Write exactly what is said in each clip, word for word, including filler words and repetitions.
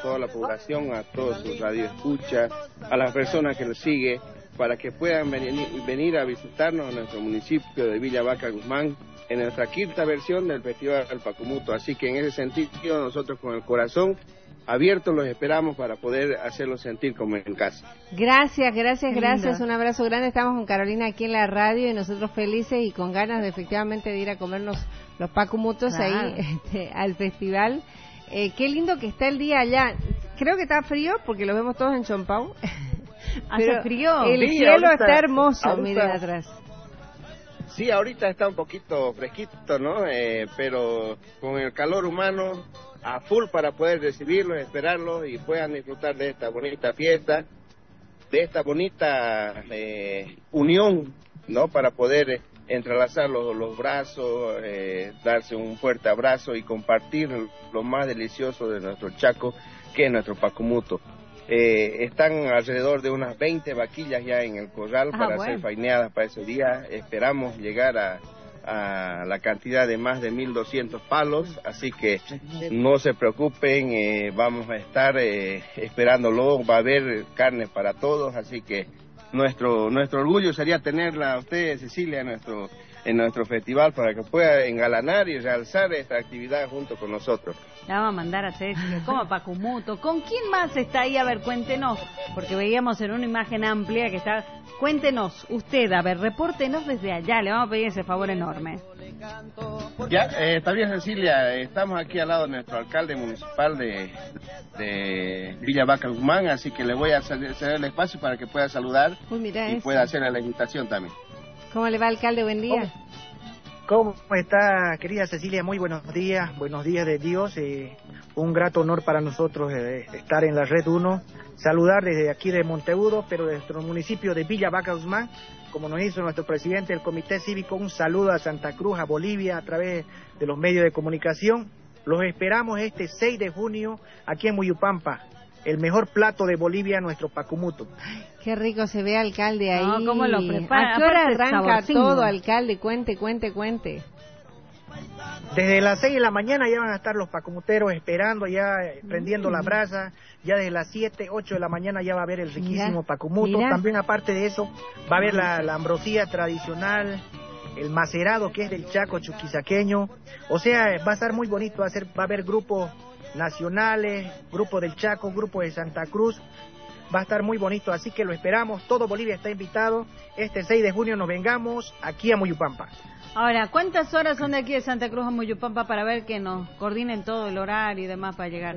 toda la población, a todos sus radioescuchas, a las personas que nos siguen, para que puedan venir, venir a visitarnos en nuestro municipio de Villa Vaca Guzmán, en nuestra quinta versión del Festival del Pacumuto. Así que en ese sentido, nosotros con el corazón abierto los esperamos para poder hacerlos sentir como en casa. Gracias, gracias, gracias, un abrazo grande. Estamos con Carolina aquí en la radio y nosotros felices y con ganas de efectivamente de ir a comernos los pacumutos claro. ahí este, al festival. Eh, qué lindo que está el día allá. Creo que está frío porque lo vemos todos en Chompau. Hace frío. El sí, cielo ahorita, está hermoso, ahorita, miren atrás. Sí, ahorita está un poquito fresquito, ¿no? Eh, pero con el calor humano a full para poder recibirlos, esperarlos y puedan disfrutar de esta bonita fiesta, de esta bonita eh, unión, ¿no? Para poder eh, entrelazar los, los brazos, eh, darse un fuerte abrazo y compartir lo más delicioso de nuestro Chaco, que es nuestro Pacumuto. Eh, están alrededor de unas veinte vaquillas ya en el corral ah, para bueno. ser faineadas para ese día. Esperamos llegar a a la cantidad de más de mil doscientos palos, así que no se preocupen, eh, vamos a estar eh, esperándolo, va a haber carne para todos, así que nuestro nuestro orgullo sería tenerla a usted, Cecilia, en nuestro en nuestro festival para que pueda engalanar y realzar esta actividad junto con nosotros. La vamos a mandar a Ceci, como Pacumuto. ¿Con quién más está ahí? A ver, cuéntenos, porque veíamos en una imagen amplia que está... Cuéntenos, usted, a ver, repórtenos desde allá, le vamos a pedir ese favor enorme. Ya, eh, está bien, Cecilia, estamos aquí al lado de nuestro alcalde municipal de, de Villa Vaca Guzmán, así que le voy a ceder el espacio para que pueda saludar Uy, mira y eso. pueda hacer la invitación también. ¿Cómo le va, alcalde? Buen día. ¿Cómo, ¿Cómo está, querida Cecilia? Muy buenos días, buenos días de Dios. Eh, un grato honor para nosotros eh, estar en la Red uno. Saludar desde aquí de Montebudo, pero de nuestro municipio de Villa Vaca Guzmán, como nos hizo nuestro presidente del Comité Cívico, un saludo a Santa Cruz, a Bolivia, a través de los medios de comunicación. Los esperamos este seis de junio aquí en Muyupampa. El mejor plato de Bolivia, nuestro Pacumuto. Qué rico se ve, alcalde, ahí. No, ¿cómo lo prepara? ¿A qué hora arranca todo, alcalde? Cuente, cuente, cuente. Desde las seis de la mañana ya van a estar los pacumuteros esperando, ya prendiendo la brasa. Ya desde las siete, ocho de la mañana ya va a haber el riquísimo mira, Pacumuto. Mira. También aparte de eso va a haber la, la ambrosía tradicional, el macerado que es del Chaco chuquisaqueño. O sea, va a estar muy bonito, va a, ser, va a haber grupos nacionales, grupos del Chaco, grupos de Santa Cruz. Va a estar muy bonito, así que lo esperamos. Todo Bolivia está invitado. Este seis de junio nos vengamos aquí a Muyupampa. Ahora, ¿cuántas horas son de aquí de Santa Cruz a Muyupampa para ver que nos coordinen todo el horario y demás para llegar?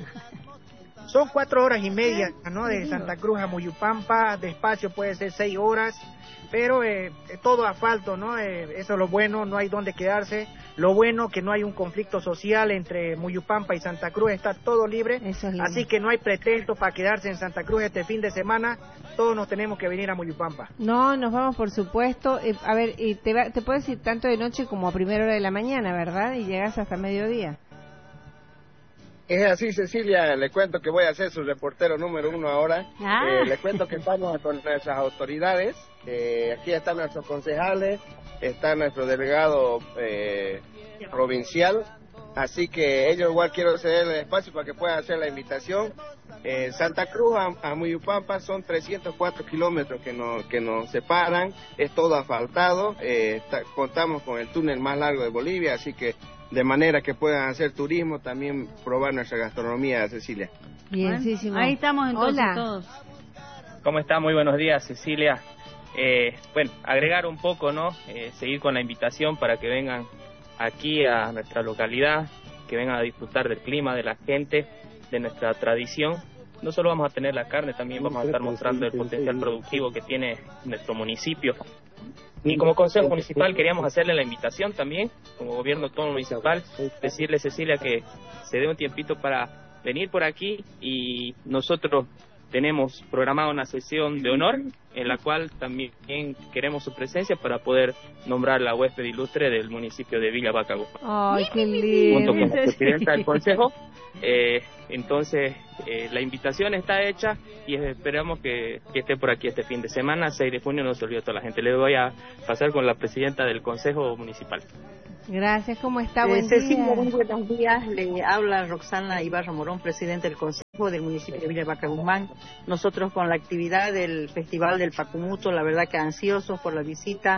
Son cuatro horas y media, ¿no? De Santa Cruz a Muyupampa, despacio puede ser seis horas, pero eh, todo asfalto, ¿no? Eh, eso es lo bueno, no hay dónde quedarse. Lo bueno que no hay un conflicto social entre Muyupampa y Santa Cruz, está todo libre, es así que no hay pretexto para quedarse en Santa Cruz este fin de semana. Todos nos tenemos que venir a Muyupampa. No, nos vamos por supuesto. Eh, a ver, y te, va, te puedes ir tanto de noche como a primera hora de la mañana, ¿verdad? Y llegas hasta mediodía. Es así, Cecilia, le cuento que voy a ser su reportero número uno ahora. Ah. Eh, le cuento que estamos con nuestras autoridades, eh, aquí están nuestros concejales, está nuestro delegado eh, provincial, así que ellos igual quiero ceder el espacio para que puedan hacer la invitación. Eh, Santa Cruz a, a Muyupampa son trescientos cuatro kilómetros que nos, que nos separan, es todo asfaltado, eh, está, contamos con el túnel más largo de Bolivia, así que de manera que puedan hacer turismo, también probar nuestra gastronomía, Cecilia. Bienísimo. Ahí estamos entonces Hola. todos. ¿Cómo está? Muy buenos días, Cecilia. Eh, bueno, agregar un poco, ¿no? Eh, seguir con la invitación para que vengan aquí a nuestra localidad, que vengan a disfrutar del clima, de la gente, de nuestra tradición. No solo vamos a tener la carne, también vamos a estar mostrando el potencial productivo que tiene nuestro municipio. Y como Consejo Municipal queríamos hacerle la invitación también, como Gobierno Autónomo Municipal, decirle, Cecilia, que se dé un tiempito para venir por aquí y nosotros tenemos programada una sesión de honor en la cual también queremos su presencia para poder nombrar la huésped ilustre del municipio de Villa Vaca Guzmán. ¡Ay, qué lindo! Junto con la presidenta del Consejo. Eh, entonces, eh, la invitación está hecha y esperamos que, que esté por aquí este fin de semana, seis de junio, no se olvide toda la gente. Le voy a pasar con la presidenta del Consejo Municipal. Gracias, ¿cómo está? Eh, Buen Cecilia, día. muy buenos días. Le habla Roxana Ibarra Morón, presidente del Consejo. del municipio de Villa Vaca Guzmán. Nosotros con la actividad del Festival del Pacumuto, la verdad que ansiosos por la visita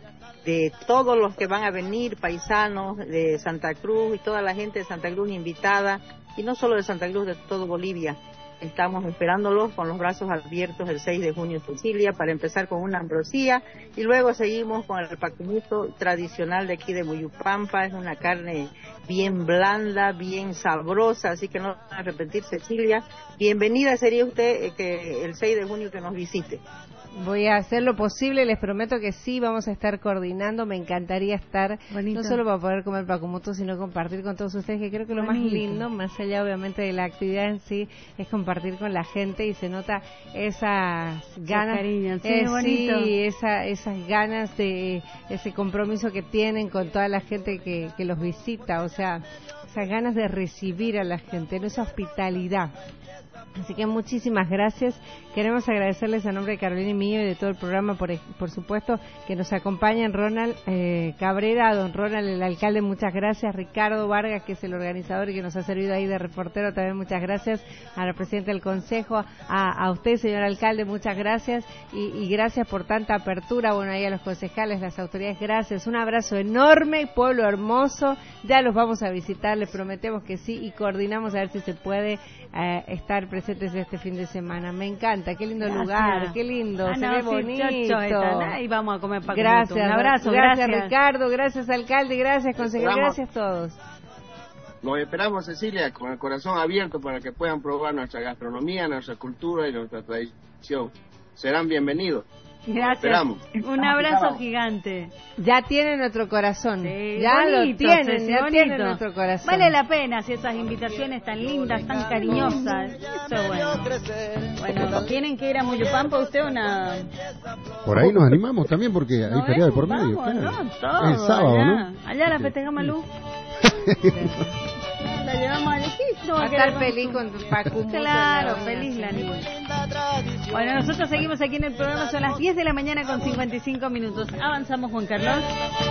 de todos los que van a venir, paisanos de Santa Cruz y toda la gente de Santa Cruz invitada, y no solo de Santa Cruz, de todo Bolivia. Estamos esperándolos con los brazos abiertos el seis de junio en Cecilia para empezar con una ambrosía y luego seguimos con el pacumuto tradicional de aquí de Muyupampa. Es una carne bien blanda, bien sabrosa, así que no van a arrepentir, Cecilia. Bienvenida sería usted eh, que el seis de junio que nos visite. Voy a hacer lo posible, les prometo que sí, vamos a estar coordinando, me encantaría estar, Bonito. No solo para poder comer pacumuto, sino compartir con todos ustedes, que creo que lo Bonito. Más lindo, más allá obviamente de la actividad en sí, es compartir con la gente y se nota esas ganas, cariño, sí, eh, sí, esa, esas ganas de ese compromiso que tienen con toda la gente que, que los visita, o sea, esas ganas de recibir a la gente, ¿no? Esa hospitalidad. Así que muchísimas gracias. Queremos agradecerles a nombre de Carolina y mío y de todo el programa, por, por supuesto, que nos acompañan Ronald eh, Cabrera, a don Ronald, el alcalde, muchas gracias. Ricardo Vargas, que es el organizador y que nos ha servido ahí de reportero, también muchas gracias. A la presidenta del Consejo, a, a usted, señor alcalde, muchas gracias. Y, y gracias por tanta apertura. Bueno, ahí a los concejales, las autoridades, gracias. Un abrazo enorme, pueblo hermoso. Ya los vamos a visitar, les prometemos que sí, y coordinamos a ver si se puede eh, estar presentes este fin de semana. Me encanta, qué lindo Gracias. Lugar, qué lindo, ah, se no, ve sí, bonito. Chocho, y vamos a comer para Gracias, un abrazo, gracias, gracias Ricardo, gracias alcalde, gracias consejero, gracias a todos. Los esperamos, Cecilia, con el corazón abierto para que puedan probar nuestra gastronomía, nuestra cultura y nuestra tradición. Serán bienvenidos. Gracias. Esperamos. Un abrazo gigante. Ya tienen nuestro corazón. Sí, ya bonito, lo tienen, sí, ya bonito. tienen nuestro corazón. Vale la pena si esas invitaciones tan lindas, tan cariñosas. Eso bueno. Bueno, ¿tienen que ir a Muyupampa usted o nada? Por ahí nos animamos también porque hay no feriado de por medio. Vamos, claro. no, todo, es sábado, allá. ¿no? Allá la festejamos Luz. La llevamos al equipo. Va a estar feliz con tu Pacumuto. Claro, feliz la niña. Bueno, nosotros seguimos aquí en el programa, son las diez de la mañana con cincuenta y cinco minutos. Avanzamos, Juan Carlos.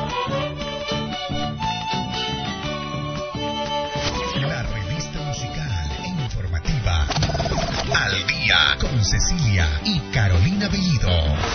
La revista musical informativa Al Día con Cecilia y Carolina Bellido.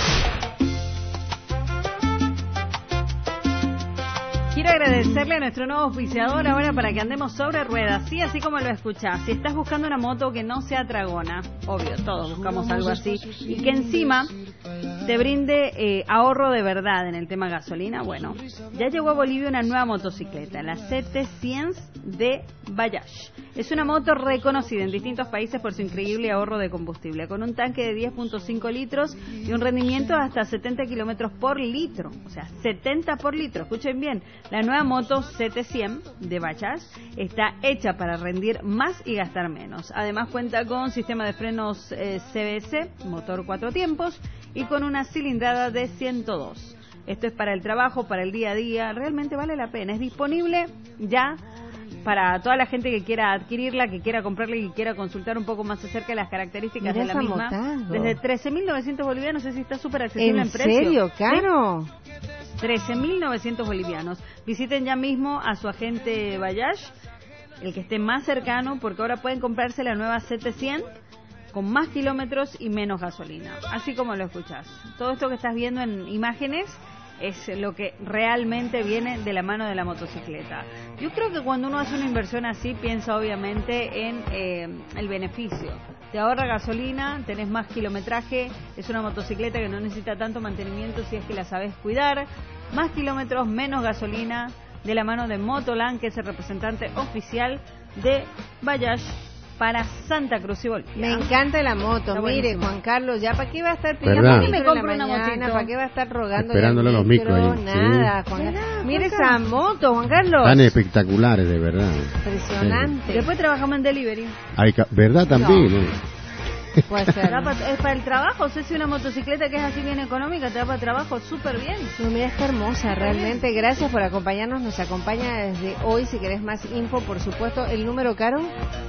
Quiero agradecerle a nuestro nuevo oficiador ahora para que andemos sobre ruedas, sí, así como lo escuchás. Si estás buscando una moto que no sea tragona, obvio, todos buscamos algo así, y que encima te brinde eh, ahorro de verdad en el tema gasolina, bueno, ya llegó a Bolivia una nueva motocicleta, la C T cien de Bayash. Es una moto reconocida en distintos países por su increíble ahorro de combustible, con un tanque de diez punto cinco litros y un rendimiento de hasta setenta kilómetros por litro, o sea, setenta por litro, escuchen bien. La nueva moto C T cien de Bayash está hecha para rendir más y gastar menos. Además cuenta con sistema de frenos eh, C B S, motor cuatro tiempos, y con una cilindrada de ciento dos. Esto es para el trabajo, para el día a día, realmente vale la pena. Es disponible ya para toda la gente que quiera adquirirla, que quiera comprarla y que quiera consultar un poco más acerca de las características Mirá de la misma. Motazo. Desde trece mil novecientos bolivianos, no sé si está súper accesible en, ¿En precio. ¿En serio, caro? ¿Sí? trece mil novecientos bolivianos. Visiten ya mismo a su agente Bayash, el que esté más cercano, porque ahora pueden comprarse la nueva C T cien con más kilómetros y menos gasolina, así como lo escuchás. Todo esto que estás viendo en imágenes es lo que realmente viene de la mano de la motocicleta. Yo creo que cuando uno hace una inversión así, piensa obviamente en eh, el beneficio. Te ahorra gasolina, tenés más kilometraje, es una motocicleta que no necesita tanto mantenimiento si es que la sabes cuidar, más kilómetros, menos gasolina, de la mano de Motoland, que es el representante oficial de Bayash para Santa Cruz y Bolivia. Me encanta la moto. Está Mire, buenísimo. Juan Carlos, ya para qué va a estar pidiendo ¿Para qué me compro una motito? ¿Para qué va a estar rogando esperándole los micros ahí? Nada, sí. Juan Carlos. Mire esa moto, Juan Carlos. Tan espectaculares, de verdad. Impresionante. Sí. Después trabajamos en delivery. Hay ca- ¿Verdad también? No. ¿eh? Puede ser. Es para el trabajo, sé si una motocicleta que es así bien económica te da para el trabajo súper bien. No, mira, está hermosa, realmente. Gracias por acompañarnos, nos acompaña desde hoy. Si querés más info, por supuesto, el número, Caro,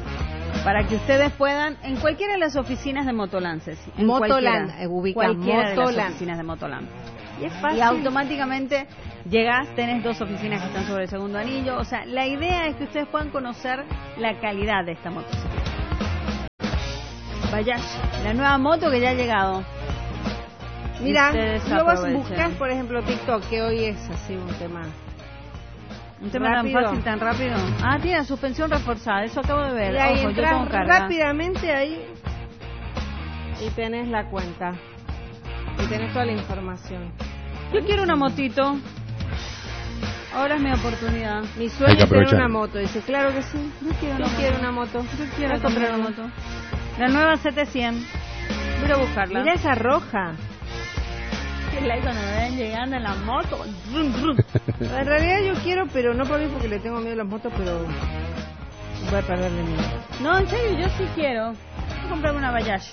para que ustedes puedan, en cualquiera de las oficinas de Motoland, Ceci, en Motoland, cualquiera, ubica cualquiera Motoland. de las oficinas de Motoland. Y es fácil. Y automáticamente llegás, tenés dos oficinas que están sobre el segundo anillo. O sea, la idea es que ustedes puedan conocer la calidad de esta motocicleta. Bayash, la nueva moto que ya ha llegado. Mira, yo vas a buscar, por ejemplo, TikTok, que hoy es así un tema. Un tema rápido. Tan fácil, tan rápido. Ah, tiene suspensión reforzada, eso acabo de ver. Y ahí Ojo, entras rápidamente ahí y tenés la cuenta. Y tenés toda la información. Yo quiero una motito. Ahora es mi oportunidad. Mi sueño es tener una moto. Dice, claro que sí. Yo quiero, Yo una, quiero moto. una moto. Yo quiero Voy comprar una moto. La nueva setecientos. Voy a buscarla. Mira esa roja. Qué like cuando me ven llegando en la moto. En realidad yo quiero, pero no por mí porque le tengo miedo a las motos, pero voy a perderle miedo. No, en serio, yo sí quiero. Voy a comprarme una Bayash.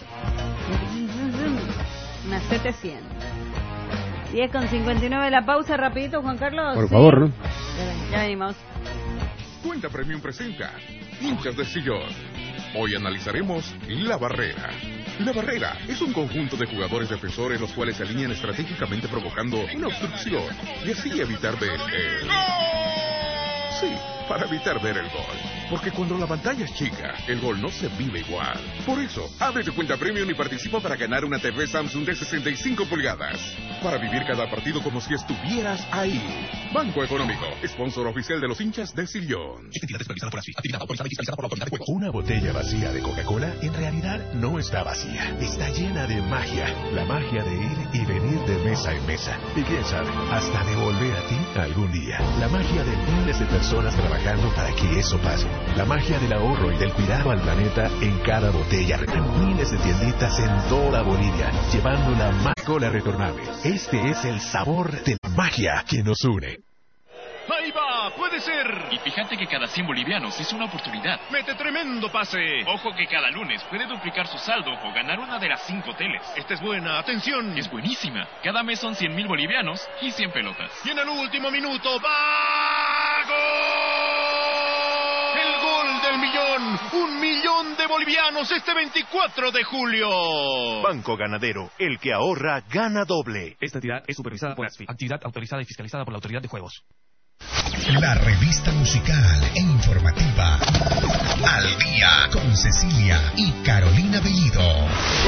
Una setecientos. diez con cincuenta y nueve la pausa, rapidito, Juan Carlos. Por ¿sí? favor, ¿no? Ya venimos. Cuenta Premium presenta Hinchas de Sillón. Hoy analizaremos La Barrera. La Barrera es un conjunto de jugadores defensores los cuales se alinean estratégicamente provocando una obstrucción y así evitar ver el... Sí, para evitar ver el gol. Porque cuando la pantalla es chica, el gol no se vive igual. Por eso, abre tu cuenta Premium y participa para ganar una T V Samsung de sesenta y cinco pulgadas. Para vivir cada partido como si estuvieras ahí. Banco Económico, sponsor oficial de los hinchas de Sillón. Entidad supervisada por ASFI. Actividad autorizada y fiscalizada por la Autoridad de Juegos. Una botella vacía de Coca-Cola en realidad no está vacía. Está llena de magia. La magia de ir y venir de mesa en mesa. Y quién sabe, hasta de volver a ti algún día. La magia de miles de personas trabajando para que eso pase. La magia del ahorro y del cuidado al planeta en cada botella. Miles de tienditas en toda Bolivia, llevando la Coca-Cola retornable. Este es el sabor de la magia que nos une. ¡Ahí va! ¡Puede ser! Y fíjate que cada cien bolivianos es una oportunidad. ¡Mete tremendo pase! Ojo que cada lunes puede duplicar su saldo o ganar una de las cinco teles. Esta es buena, ¡atención! Es buenísima. Cada mes son cien mil bolivianos y cien pelotas. Y en el último minuto, ¡va! ¡Gol! ¡El gol del millón! ¡Un millón de bolivianos este veinticuatro de julio! Banco Ganadero, el que ahorra, gana doble. Esta entidad es supervisada por ASFI. Actividad autorizada y fiscalizada por la Autoridad de Juegos. La revista musical e informativa Al Día con Cecilia y Carolina Bellido.